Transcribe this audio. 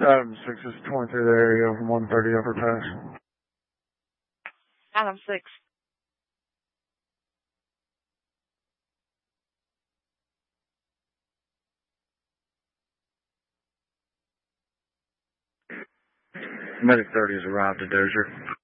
Adam 6 is 23 the area from 130 overpass. Adam 6. Medic 30 has arrived at Dozier.